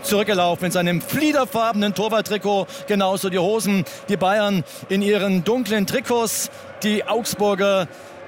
zurückgelaufen in seinem fliederfarbenen Torwarttrikot. Genauso die Hosen, die Bayern in ihren dunklen Trikots, die Augsburger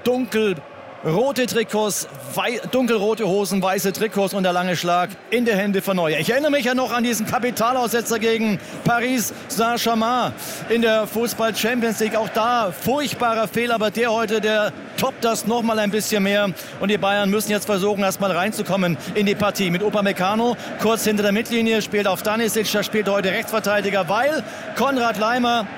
dunkelrote Trikots, dunkelrote Hosen, weiße Trikots und der lange Schlag in die Hände von Neuer. Ich erinnere mich ja noch an diesen Kapitalaussetzer gegen Paris Saint-Germain in der Fußball-Champions League. Auch da furchtbarer Fehler, aber der heute, der toppt das noch mal ein bisschen mehr. Und die Bayern müssen jetzt versuchen, erstmal reinzukommen in die Partie. Mit Upamecano kurz hinter der Mittellinie, spielt auf Stanisic, der spielt heute Rechtsverteidiger, weil Konrad Laimer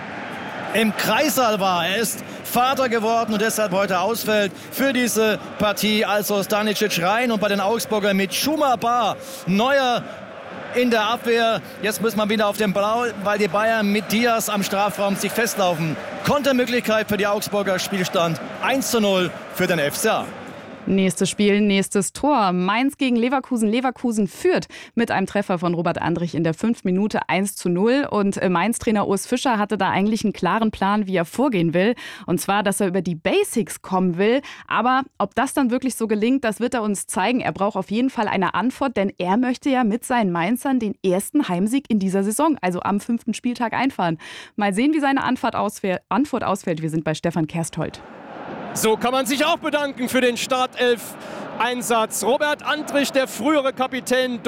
im Kreissaal war. Er ist Vater geworden und deshalb heute ausfällt für diese Partie. Also Stanisic rein und bei den Augsburgern mit Schumacher, Neuer in der Abwehr. Jetzt muss man wieder auf den Blau, weil die Bayern mit Diaz am Strafraum sich festlaufen. Kontermöglichkeit für die Augsburger, Spielstand 1:0 für den FCA. Nächstes Spiel, nächstes Tor. Mainz gegen Leverkusen. Leverkusen führt mit einem Treffer von Robert Andrich in der 5. Minute 1:0. Und Mainz-Trainer Urs Fischer hatte da eigentlich einen klaren Plan, wie er vorgehen will. Und zwar, dass er über die Basics kommen will. Aber ob das dann wirklich so gelingt, das wird er uns zeigen. Er braucht auf jeden Fall eine Antwort, denn er möchte ja mit seinen Mainzern den ersten Heimsieg in dieser Saison, also am 5. Spieltag, einfahren. Mal sehen, wie seine Antwort ausfällt. Wir sind bei Stefan Kersthold. So kann man sich auch bedanken für den Startelf-Einsatz. Robert Andrich, der frühere Kapitän,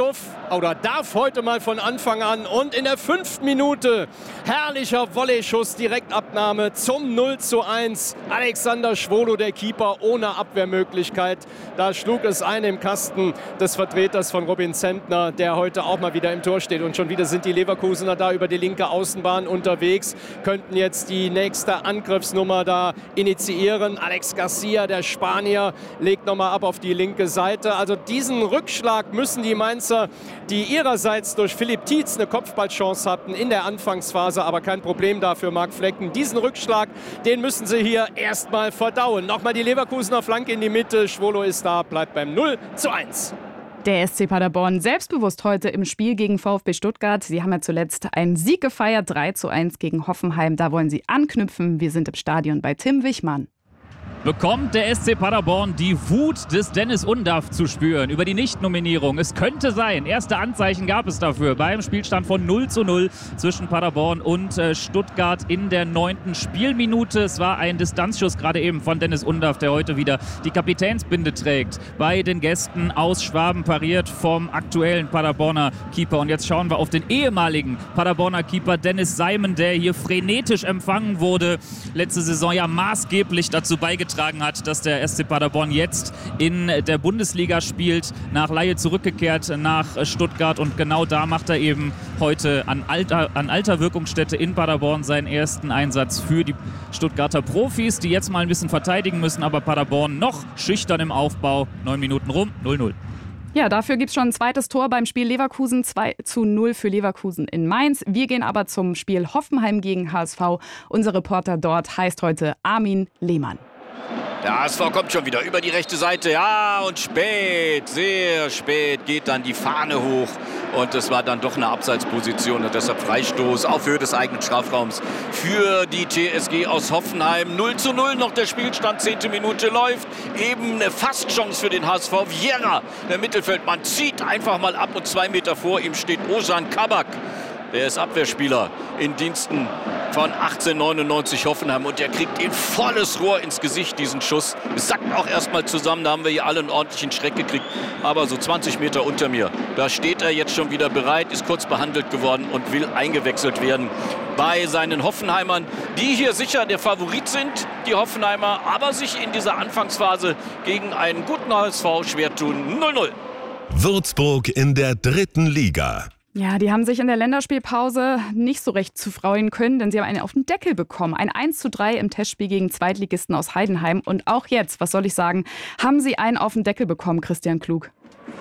darf heute mal von Anfang an. Und in der 5. Minute herrlicher Volley-Schuss, Direktabnahme zum 0:1. Alexander Schwolo, der Keeper, ohne Abwehrmöglichkeit. Da schlug es ein im Kasten des Vertreters von Robin Zentner, der heute auch mal wieder im Tor steht. Und schon wieder sind die Leverkusener da über die linke Außenbahn unterwegs, könnten jetzt die nächste Angriffsnummer da initiieren. Alex Garcia, der Spanier, legt nochmal ab auf die linke Seite. Also diesen Rückschlag müssen die Mainzer, die ihrerseits durch Philipp Tietz eine Kopfballchance hatten in der Anfangsphase, aber kein Problem dafür, Marc Flecken. Diesen Rückschlag, den müssen sie hier erstmal verdauen. Nochmal die Leverkusener Flanke in die Mitte. Schwolo ist da, bleibt beim 0:1. Der SC Paderborn selbstbewusst heute im Spiel gegen VfB Stuttgart. Sie haben ja zuletzt einen Sieg gefeiert, 3:1 gegen Hoffenheim. Da wollen sie anknüpfen. Wir sind im Stadion bei Tim Wichmann. Bekommt der SC Paderborn die Wut des Dennis Undaff zu spüren über die Nichtnominierung? Es könnte sein. Erste Anzeichen gab es dafür beim Spielstand von 0:0 zwischen Paderborn und Stuttgart in der 9. Spielminute. Es war ein Distanzschuss gerade eben von Dennis Undaff, der heute wieder die Kapitänsbinde trägt. Bei den Gästen aus Schwaben, pariert vom aktuellen Paderborner Keeper. Und jetzt schauen wir auf den ehemaligen Paderborner Keeper Dennis Seimen, der hier frenetisch empfangen wurde. Letzte Saison ja maßgeblich dazu beigetragen hat, dass der SC Paderborn jetzt in der Bundesliga spielt, nach Leihe zurückgekehrt nach Stuttgart, und genau da macht er eben heute an alter Wirkungsstätte in Paderborn seinen ersten Einsatz für die Stuttgarter Profis, die jetzt mal ein bisschen verteidigen müssen, aber Paderborn noch schüchtern im Aufbau. 9 Minuten rum, 0:0. Ja, dafür gibt es schon ein zweites Tor beim Spiel Leverkusen, 2:0 für Leverkusen in Mainz. Wir gehen aber zum Spiel Hoffenheim gegen HSV. Unser Reporter dort heißt heute Armin Lehmann. Der HSV kommt schon wieder über die rechte Seite. Ja, und spät, sehr spät geht dann die Fahne hoch. Und es war dann doch eine Abseitsposition und deshalb Freistoß auf Höhe des eigenen Strafraums für die TSG aus Hoffenheim. 0:0 noch der Spielstand, 10. Minute läuft. Eben eine Fastchance für den HSV. Vieira, der Mittelfeldmann, zieht einfach mal ab und 2 Meter vor ihm steht Ozan Kabak. Der ist Abwehrspieler in Diensten von 1899 Hoffenheim und der kriegt ihn volles Rohr ins Gesicht, diesen Schuss. Es sackt auch erstmal zusammen, da haben wir hier alle einen ordentlichen Schreck gekriegt. Aber so 20 Meter unter mir, da steht er jetzt schon wieder bereit, ist kurz behandelt geworden und will eingewechselt werden bei seinen Hoffenheimern, die hier sicher der Favorit sind, die Hoffenheimer, aber sich in dieser Anfangsphase gegen einen guten HSV schwer tun. 0:0. Würzburg in der 3. Liga. Ja, die haben sich in der Länderspielpause nicht so recht zu freuen können, denn sie haben einen auf den Deckel bekommen. Ein 1:3 im Testspiel gegen Zweitligisten aus Heidenheim. Und auch jetzt, was soll ich sagen, haben sie einen auf den Deckel bekommen, Christian Klug.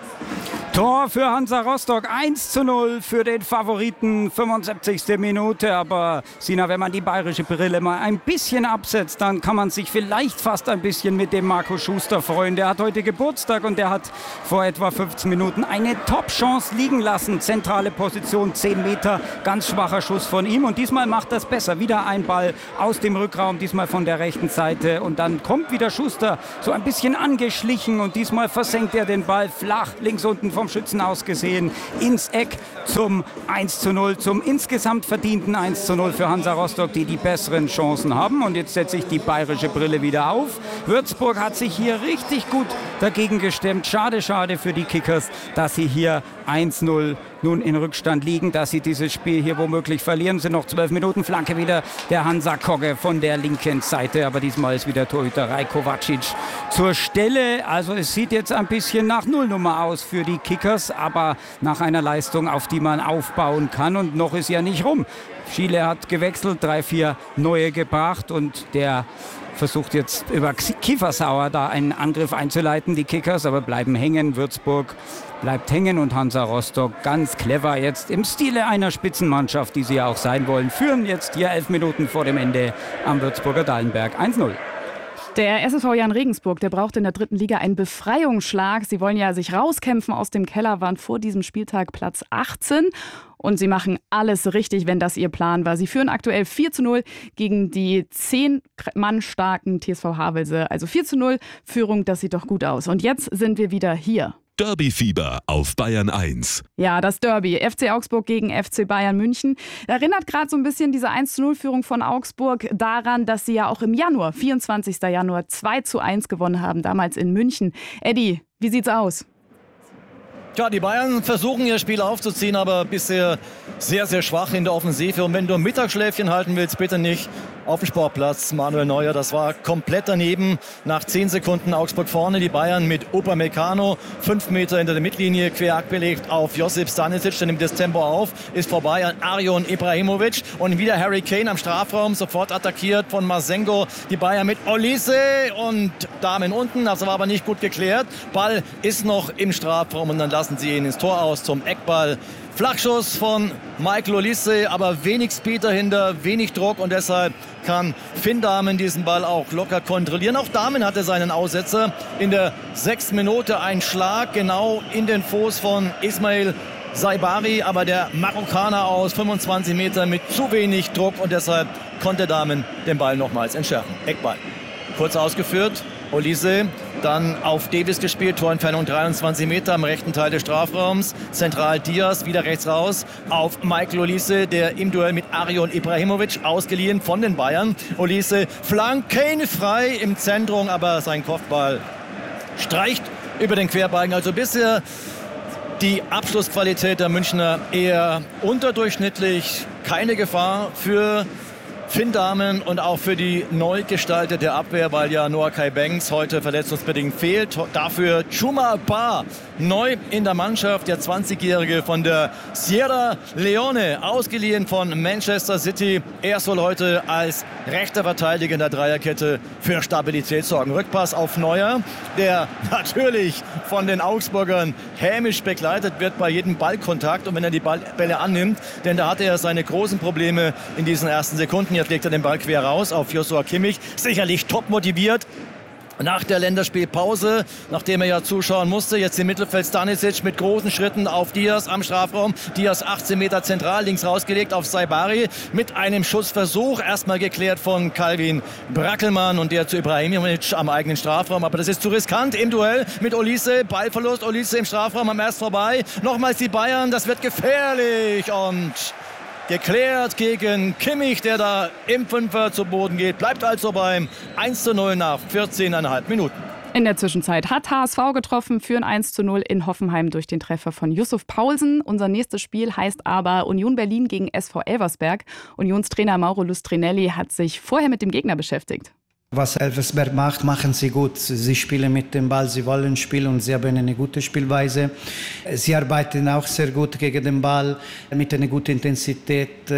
Tor für Hansa Rostock, 1:0 für den Favoriten, 75. Minute. Aber Sina, wenn man die bayerische Brille mal ein bisschen absetzt, dann kann man sich vielleicht fast ein bisschen mit dem Marco Schuster freuen. Der hat heute Geburtstag und der hat vor etwa 15 Minuten eine Top-Chance liegen lassen. Zentrale Position, 10 Meter, ganz schwacher Schuss von ihm. Und diesmal macht das besser. Wieder ein Ball aus dem Rückraum, diesmal von der rechten Seite. Und dann kommt wieder Schuster so ein bisschen angeschlichen und diesmal versenkt er den Ball flach links unten vom Schützen aus gesehen, ins Eck zum 1:0, zum insgesamt verdienten 1:0 für Hansa Rostock, die die besseren Chancen haben. Und jetzt setze ich die bayerische Brille wieder auf. Würzburg hat sich hier richtig gut dagegen gestemmt. Schade, schade für die Kickers, dass sie hier 1:0 nun in Rückstand liegen, dass sie dieses Spiel hier womöglich verlieren. Sind noch 12 Minuten. Flanke wieder der Hansa Kogge von der linken Seite. Aber diesmal ist wieder Torhüter Rajkovacic zur Stelle. Also es sieht jetzt ein bisschen nach Nullnummer aus für die Kickers, aber nach einer Leistung, auf die man aufbauen kann. Und noch ist ja nicht rum. Schiele hat gewechselt, 3, 4 neue gebracht und der versucht jetzt über Kiefersauer da einen Angriff einzuleiten, die Kickers, aber bleiben hängen. Würzburg bleibt hängen und Hansa Rostock ganz clever jetzt im Stile einer Spitzenmannschaft, die sie ja auch sein wollen, führen jetzt hier 11 Minuten vor dem Ende am Würzburger Dallenberg 1:0. Der SSV Jan Regensburg, der braucht in der 3. Liga einen Befreiungsschlag. Sie wollen ja sich rauskämpfen aus dem Keller, waren vor diesem Spieltag Platz 18. Und sie machen alles richtig, wenn das ihr Plan war. Sie führen aktuell 4:0 gegen die 10 Mann starken TSV Havelse. Also 4:0 Führung, das sieht doch gut aus. Und jetzt sind wir wieder hier. Derby-Fieber auf Bayern 1. Ja, das Derby. FC Augsburg gegen FC Bayern München. Erinnert gerade so ein bisschen diese 1:0-Führung von Augsburg daran, dass sie ja auch im Januar, 24. Januar, 2:1 gewonnen haben, damals in München. Eddie, wie sieht's aus? Ja, die Bayern versuchen ihr Spiel aufzuziehen, aber bisher sehr, sehr schwach in der Offensive. Und wenn du ein Mittagsschläfchen halten willst, bitte nicht auf dem Sportplatz. Manuel Neuer, das war komplett daneben. Nach 10 Sekunden Augsburg vorne, die Bayern mit Upamecano 5 Meter hinter der Mittellinie quer abgelegt auf Josip Stanisic, der nimmt das Tempo auf, ist vorbei an Arion Ibrahimovic und wieder Harry Kane am Strafraum, sofort attackiert von Masengo. Die Bayern mit Olise und Damen unten, das war aber nicht gut geklärt. Ball ist noch im Strafraum und dann lassen sie ihn ins Tor aus zum Eckball. Flachschuss von Michael Olise, aber wenig Speed dahinter, wenig Druck und deshalb kann Finn Dahmen diesen Ball auch locker kontrollieren. Auch Dahmen hatte seinen Aussetzer in der 6. Minute, ein Schlag genau in den Fuß von Ismail Saibari, aber der Marokkaner aus 25 Metern mit zu wenig Druck und deshalb konnte Dahmen den Ball nochmals entschärfen. Eckball. Kurz ausgeführt, Olise, dann auf Davis gespielt, Torentfernung 23 Meter am rechten Teil des Strafraums. Zentral Diaz, wieder rechts raus auf Michael Olise, der im Duell mit Arion Ibrahimovic, ausgeliehen von den Bayern. Olise flankefrei im Zentrum, aber sein Kopfball streicht über den Querbalken. Also bisher die Abschlussqualität der Münchner eher unterdurchschnittlich. Keine Gefahr für Finn Dahmen und auch für die neu gestaltete Abwehr, weil ja Noah Kai Banks heute verletzungsbedingt fehlt. Dafür Chuma Ba neu in der Mannschaft, der 20-Jährige von der Sierra Leone, ausgeliehen von Manchester City. Er soll heute als rechter Verteidiger in der Dreierkette für Stabilität sorgen. Rückpass auf Neuer, der natürlich von den Augsburgern hämisch begleitet wird bei jedem Ballkontakt und wenn er die Bälle annimmt, denn da hatte er seine großen Probleme in diesen ersten Sekunden. Jetzt legt er den Ball quer raus auf Joshua Kimmich. Sicherlich top motiviert. Nach der Länderspielpause, nachdem er ja zuschauen musste, jetzt im Mittelfeld Stanisic mit großen Schritten auf Diaz am Strafraum. Diaz 18 Meter zentral, links rausgelegt auf Saibari mit einem Schussversuch. Erstmal geklärt von Calvin Brackelmann und der zu Ibrahimovic am eigenen Strafraum. Aber das ist zu riskant im Duell mit Olise. Ballverlust, Olise im Strafraum am erst vorbei. Nochmals die Bayern, das wird gefährlich und geklärt gegen Kimmich, der da im Fünfer zu Boden geht. Bleibt also beim 1:0 nach 14,5 Minuten. In der Zwischenzeit hat HSV getroffen, führen 1:0 in Hoffenheim durch den Treffer von Yusuf Paulsen. Unser nächstes Spiel heißt aber Union Berlin gegen SV Elversberg. Unionstrainer Mauro Lustrinelli hat sich vorher mit dem Gegner beschäftigt. Was Elversberg macht, machen sie gut. Sie spielen mit dem Ball, sie wollen spielen und sie haben eine gute Spielweise. Sie arbeiten auch sehr gut gegen den Ball mit einer guten Intensität.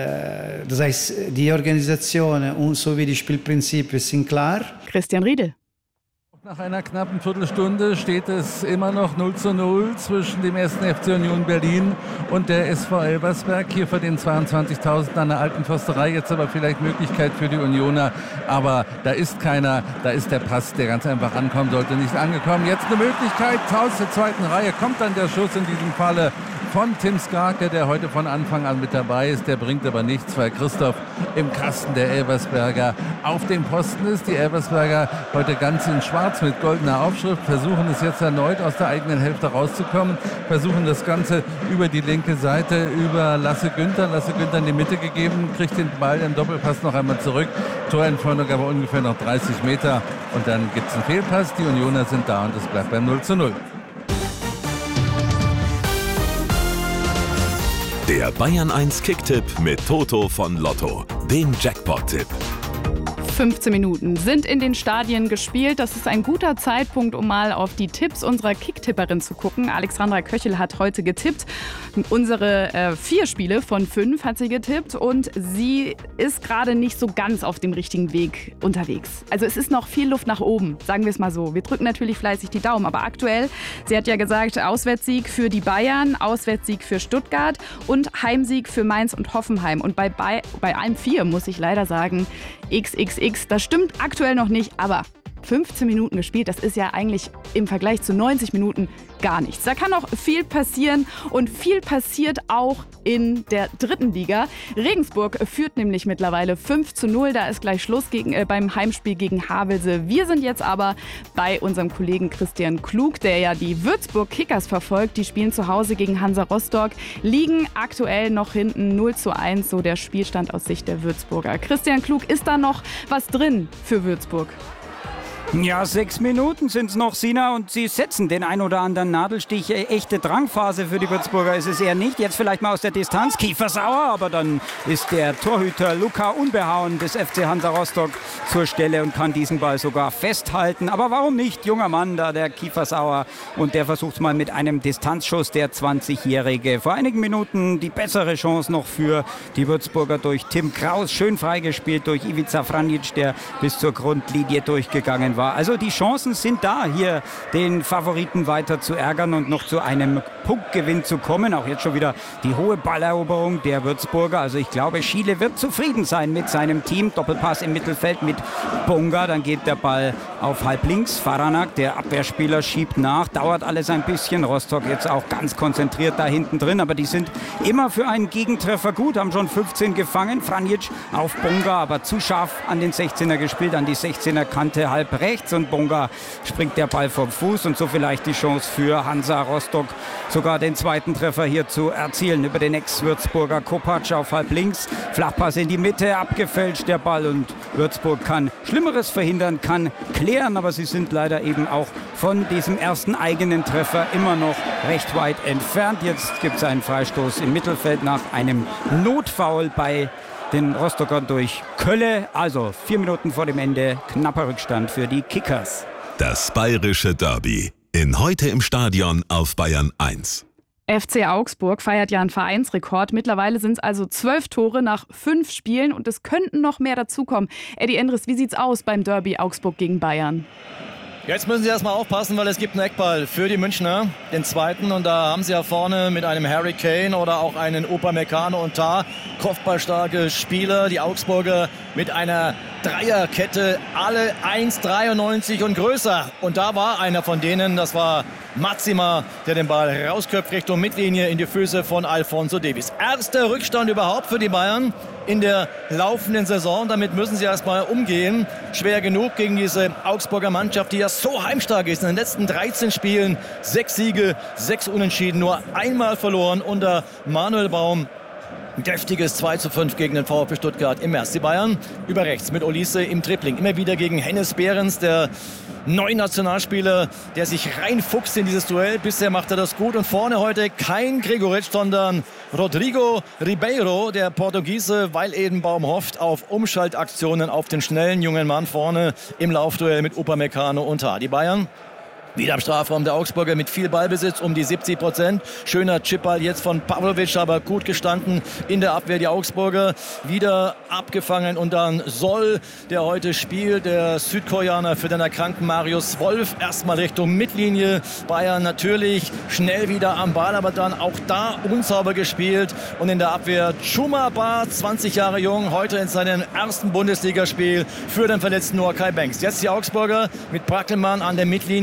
Das heißt, die Organisation und sowie die Spielprinzipien sind klar. Christian Riedel. Nach einer knappen Viertelstunde steht es immer noch 0:0 zwischen dem 1. FC Union Berlin und der SV Elversberg. Hier vor den 22.000 an der Alten Försterei. Jetzt aber vielleicht Möglichkeit für die Unioner. Aber da ist keiner. Da ist der Pass, der ganz einfach ankommen sollte, nicht angekommen. Jetzt eine Möglichkeit. Aus der zweiten Reihe kommt dann der Schuss in diesem Falle von Tim Skarke, der heute von Anfang an mit dabei ist. Der bringt aber nichts, weil Christoph im Kasten der Elversberger auf dem Posten ist. Die Elversberger heute ganz in schwarz mit goldener Aufschrift, versuchen es jetzt erneut aus der eigenen Hälfte rauszukommen, versuchen das Ganze über die linke Seite, über Lasse Günther. Lasse Günther in die Mitte gegeben, kriegt den Ball im Doppelpass noch einmal zurück. Torentfernung aber ungefähr noch 30 Meter und dann gibt es einen Fehlpass. Die Unioner sind da und es bleibt beim 0:0. Der Bayern 1 Kicktipp mit Toto von Lotto, dem Jackpot-Tipp. 15 Minuten sind in den Stadien gespielt. Das ist ein guter Zeitpunkt, um mal auf die Tipps unserer Kicktipperin zu gucken. Alexandra Köchel hat heute getippt. Unsere 4 Spiele von 5 hat sie getippt und sie ist gerade nicht so ganz auf dem richtigen Weg unterwegs. Also es ist noch viel Luft nach oben, sagen wir es mal so. Wir drücken natürlich fleißig die Daumen, aber aktuell, sie hat ja gesagt, Auswärtssieg für die Bayern, Auswärtssieg für Stuttgart und Heimsieg für Mainz und Hoffenheim. Und bei allen 4 muss ich leider sagen, XXX. Das stimmt aktuell noch nicht, aber 15 Minuten gespielt, das ist ja eigentlich im Vergleich zu 90 Minuten gar nichts. Da kann noch viel passieren und viel passiert auch in der 3. Liga. Regensburg führt nämlich mittlerweile 5:0, da ist gleich Schluss beim Heimspiel gegen Havelse. Wir sind jetzt aber bei unserem Kollegen Christian Klug, der ja die Würzburg Kickers verfolgt. Die spielen zu Hause gegen Hansa Rostock, liegen aktuell noch hinten 0:1, so der Spielstand aus Sicht der Würzburger. Christian Klug, ist da noch was drin für Würzburg? Ja, 6 Minuten sind es noch, Sina, und sie setzen den ein oder anderen Nadelstich. Echte Drangphase für die Würzburger ist es eher nicht. Jetzt vielleicht mal aus der Distanz, kiefersauer, aber dann ist der Torhüter Luca Unbehauen des FC Hansa Rostock zur Stelle und kann diesen Ball sogar festhalten. Aber warum nicht? Junger Mann da, der Kiefersauer, und der versucht mal mit einem Distanzschuss, der 20-Jährige. Vor einigen Minuten die bessere Chance noch für die Würzburger durch Tim Kraus. Schön freigespielt durch Ivica Franjic, der bis zur Grundlinie durchgegangen war. Also die Chancen sind da, hier den Favoriten weiter zu ärgern und noch zu einem Punktgewinn zu kommen. Auch jetzt schon wieder die hohe Balleroberung der Würzburger. Also ich glaube, Schiele wird zufrieden sein mit seinem Team. Doppelpass im Mittelfeld mit Bonga. Dann geht der Ball auf halblinks. Faranak, der Abwehrspieler, schiebt nach. Dauert alles ein bisschen. Rostock jetzt auch ganz konzentriert da hinten drin. Aber die sind immer für einen Gegentreffer gut. Haben schon 15 gefangen. Franjic auf Bonga, aber zu scharf an den 16er gespielt. An die 16er Kante halb rechts. Und Bonga springt der Ball vom Fuß. Und so vielleicht die Chance für Hansa Rostock, sogar den zweiten Treffer hier zu erzielen über den Ex-Würzburger Kopacz auf halb links. Flachpass in die Mitte, abgefälscht der Ball, und Würzburg kann Schlimmeres verhindern, kann klären, aber sie sind leider eben auch von diesem ersten eigenen Treffer immer noch recht weit entfernt. Jetzt gibt es einen Freistoß im Mittelfeld nach einem Notfoul bei den Rostockern durch Kölle. Also 4 Minuten vor dem Ende, knapper Rückstand für die Kickers. Das bayerische Derby. In Heute im Stadion auf Bayern 1. FC Augsburg feiert ja einen Vereinsrekord. Mittlerweile sind es also 12 Tore nach 5 Spielen und es könnten noch mehr dazukommen. Eddie Endres, wie sieht's aus beim Derby Augsburg gegen Bayern? Jetzt müssen Sie erstmal aufpassen, weil es gibt einen Eckball für die Münchner, den zweiten. Und da haben Sie ja vorne mit einem Harry Kane oder auch einen Upamecano und Tah kopfballstarke Spieler. Die Augsburger mit einer Dreierkette, alle 1,93 und größer. Und da war einer von denen, das war Matsima, der den Ball rausköpft Richtung Mittellinie in die Füße von Alphonso Davies. Erster Rückstand überhaupt für die Bayern in der laufenden Saison. Damit müssen sie erstmal umgehen. Schwer genug gegen diese Augsburger Mannschaft, die ja so heimstark ist. In den letzten 13 Spielen 6 Siege, 6 Unentschieden, nur einmal verloren unter Manuel Baum. Deftiges 2:5 gegen den VfB Stuttgart im März. Die Bayern über rechts mit Olise im Dribbling. Immer wieder gegen Hennes Behrens, der neue Nationalspieler, der sich reinfuchst in dieses Duell. Bisher macht er das gut. Und vorne heute kein Gregoritsch, sondern Rodrigo Ribeiro, der Portugiese, weil Edenbaum hofft auf Umschaltaktionen auf den schnellen jungen Mann vorne im Laufduell mit Upamecano und Tah. Die Bayern wieder am Strafraum der Augsburger mit viel Ballbesitz, um die 70%. Schöner Chipball jetzt von Pavlovic, aber gut gestanden in der Abwehr. Die Augsburger wieder abgefangen und dann Sol, der heute spielt, der Südkoreaner für den erkrankten Marius Wolf. Erstmal Richtung Mittellinie. Bayern natürlich schnell wieder am Ball, aber dann auch da unsauber gespielt. Und in der Abwehr Chumaba, 20 Jahre jung, heute in seinem ersten Bundesligaspiel für den verletzten Noah Kai Banks. Jetzt die Augsburger mit Brackelmann an der Mittellinie.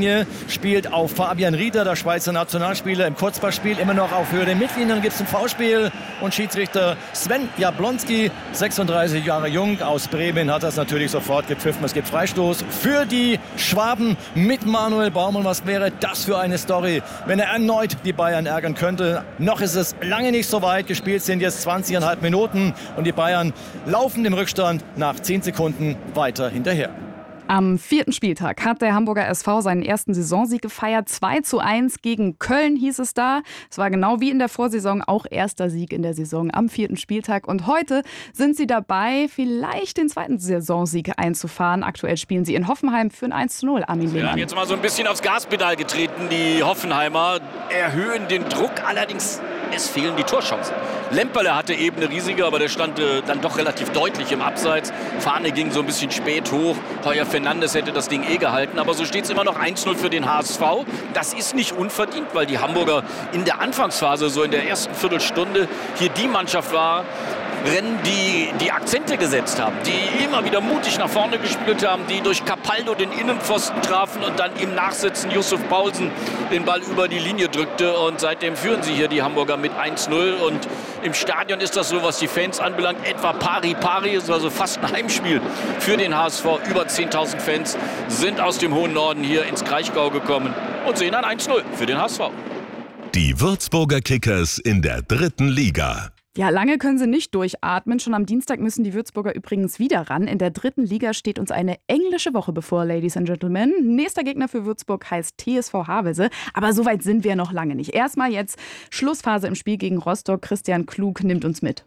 spielt auf Fabian Rieder, der Schweizer Nationalspieler, im Kurzballspiel immer noch auf Höhe der Mittellinie. Dann gibt es ein Foulspiel und Schiedsrichter Sven Jablonski, 36 Jahre jung, aus Bremen, hat das natürlich sofort gepfiffen. Es gibt Freistoß für die Schwaben mit Manuel Baum. Und was wäre das für eine Story, wenn er erneut die Bayern ärgern könnte? Noch ist es lange nicht so weit. Gespielt sind jetzt 20,5 Minuten und die Bayern laufen im Rückstand nach 10 Sekunden weiter hinterher. Am 4. Spieltag hat der Hamburger SV seinen ersten Saisonsieg gefeiert. 2:1 gegen Köln hieß es da. Es war genau wie in der Vorsaison auch erster Sieg in der Saison am 4. Spieltag. Und heute sind sie dabei, vielleicht den zweiten Saisonsieg einzufahren. Aktuell spielen sie in Hoffenheim für ein 1:0. Armin Lehmann. Sie haben jetzt mal so ein bisschen aufs Gaspedal getreten, die Hoffenheimer. Erhöhen den Druck, allerdings es fehlen die Torchancen. Lemperle hatte eben eine riesige, aber der stand dann doch relativ deutlich im Abseits. Fahne ging so ein bisschen spät hoch. Heuer Fernandes hätte das Ding gehalten. Aber so steht es immer noch 1:0 für den HSV. Das ist nicht unverdient, weil die Hamburger in der Anfangsphase, so in der ersten Viertelstunde, hier die Mannschaft war, die Akzente gesetzt haben, die immer wieder mutig nach vorne gespielt haben, die durch Capaldo den Innenpfosten trafen und dann im Nachsitzen Yusuf Paulsen den Ball über die Linie drückte. Und seitdem führen sie hier die Hamburger mit 1:0. Und im Stadion ist das so, was die Fans anbelangt, etwa pari. Ist also fast ein Heimspiel für den HSV. Über 10.000 Fans sind aus dem hohen Norden hier ins Kraichgau gekommen und sehen ein 1:0 für den HSV. Die Würzburger Kickers in der 3. Liga. Ja, lange können sie nicht durchatmen. Schon am Dienstag müssen die Würzburger übrigens wieder ran. In der 3. Liga steht uns eine englische Woche bevor, Ladies and Gentlemen. Nächster Gegner für Würzburg heißt TSV Havelse. Aber so weit sind wir noch lange nicht. Erstmal jetzt Schlussphase im Spiel gegen Rostock. Christian Klug nimmt uns mit.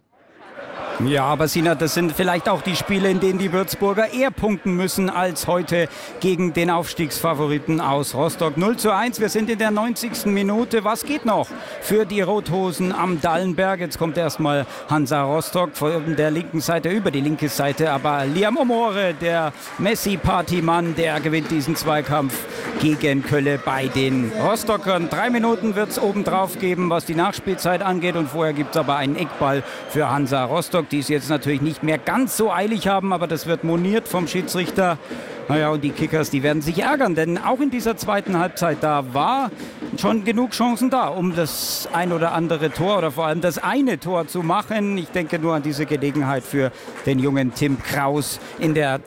Ja, aber Sina, das sind vielleicht auch die Spiele, in denen die Würzburger eher punkten müssen als heute gegen den Aufstiegsfavoriten aus Rostock. 0:1, wir sind in der 90. Minute. Was geht noch für die Rothosen am Dallenberg? Jetzt kommt erstmal Hansa Rostock von der linken Seite über die linke Seite. Aber Liam Omore, der Messi-Partymann, der gewinnt diesen Zweikampf gegen Kölle bei den Rostockern. 3 Minuten wird es obendrauf geben, was die Nachspielzeit angeht. Und vorher gibt es aber einen Eckball für Hansa Rostock, die es jetzt natürlich nicht mehr ganz so eilig haben, aber das wird moniert vom Schiedsrichter. Naja, und die Kickers, die werden sich ärgern, denn auch in dieser zweiten Halbzeit, da war schon genug Chancen da, um das ein oder andere Tor oder vor allem das eine Tor zu machen. Ich denke nur an diese Gelegenheit für den jungen Tim Kraus in der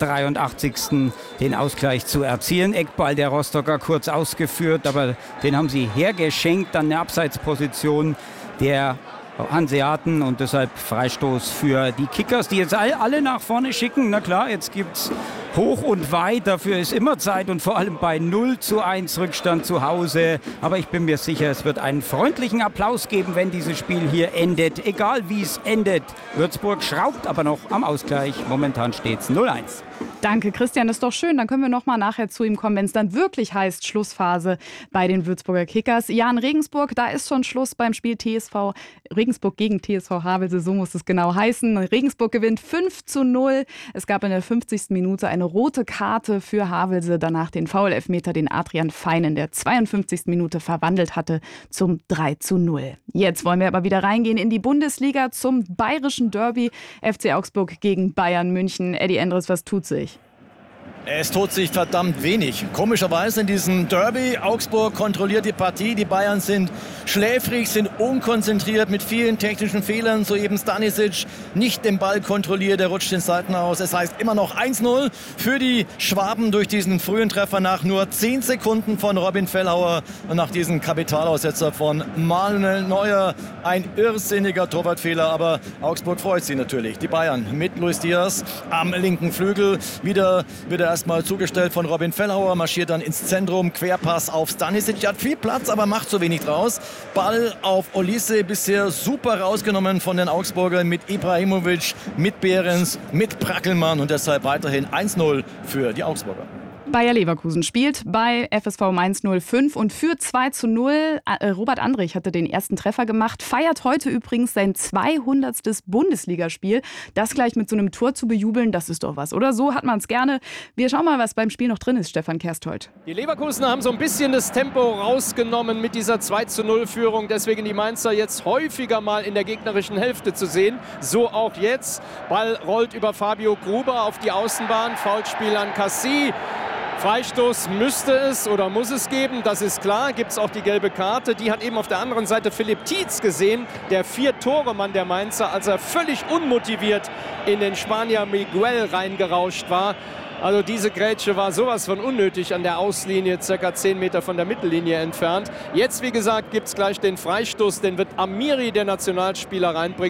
83. den Ausgleich zu erzielen. Eckball der Rostocker kurz ausgeführt, aber den haben sie hergeschenkt, dann eine Abseitsposition der Hanseaten und deshalb Freistoß für die Kickers, die jetzt alle nach vorne schicken. Na klar, jetzt gibt's hoch und weit, dafür ist immer Zeit und vor allem bei 0:1 Rückstand zu Hause. Aber ich bin mir sicher, es wird einen freundlichen Applaus geben, wenn dieses Spiel hier endet. Egal wie es endet. Würzburg schraubt aber noch am Ausgleich. Momentan steht's 0:1. Danke, Christian, das ist doch schön. Dann können wir noch mal nachher zu ihm kommen, wenn es dann wirklich heißt Schlussphase bei den Würzburger Kickers. Ja, in Regensburg, da ist schon Schluss beim Spiel Regensburg gegen TSV Havelse, so muss es genau heißen. Regensburg gewinnt 5:0. Es gab in der 50. Minute eine rote Karte für Havelse, danach den Foul-Elfmeter, den Adrian Fein in der 52. Minute verwandelt hatte zum 3:0. Jetzt wollen wir aber wieder reingehen in die Bundesliga zum bayerischen Derby. FC Augsburg gegen Bayern München. Eddie Endres, was tut sich? Es tut sich verdammt wenig. Komischerweise in diesem Derby. Augsburg kontrolliert die Partie. Die Bayern sind schläfrig, sind unkonzentriert mit vielen technischen Fehlern. Soeben Stanisic nicht den Ball kontrolliert. Er rutscht den Seiten aus. Es heißt immer noch 1:0 für die Schwaben durch diesen frühen Treffer nach nur 10 Sekunden von Robin Fellhauer und nach diesem Kapitalaussetzer von Manuel Neuer. Ein irrsinniger Torwartfehler, aber Augsburg freut sich natürlich. Die Bayern mit Luis Diaz am linken Flügel. Wieder wird er erstmal zugestellt von Robin Fellhauer, marschiert dann ins Zentrum, Querpass auf Stanisic, hat viel Platz, aber macht zu wenig draus. Ball auf Olise, bisher super rausgenommen von den Augsburgern mit Ibrahimovic, mit Behrens, mit Brackelmann und deshalb weiterhin 1:0 für die Augsburger. Bayer Leverkusen spielt bei FSV Mainz 05 und führt 2:0. Robert Andrich hatte den ersten Treffer gemacht, feiert heute übrigens sein 200. Bundesligaspiel. Das gleich mit so einem Tor zu bejubeln, das ist doch was, oder? So hat man es gerne. Wir schauen mal, was beim Spiel noch drin ist, Stefan Kersthold. Die Leverkusener haben so ein bisschen das Tempo rausgenommen mit dieser 2:0-Führung. Deswegen die Mainzer jetzt häufiger mal in der gegnerischen Hälfte zu sehen. So auch jetzt. Ball rollt über Fabio Gruber auf die Außenbahn. Foulspiel an Cassie. Freistoß müsste es oder muss es geben, das ist klar. Gibt es auch die gelbe Karte. Die hat eben auf der anderen Seite Philipp Tietz gesehen, der 4-Tore-Mann der Mainzer, als er völlig unmotiviert in den Spanier Miguel reingerauscht war. Also diese Grätsche war sowas von unnötig an der Auslinie, circa 10 Meter von der Mittellinie entfernt. Jetzt, wie gesagt, gibt es gleich den Freistoß, den wird Amiri, der Nationalspieler, reinbringen.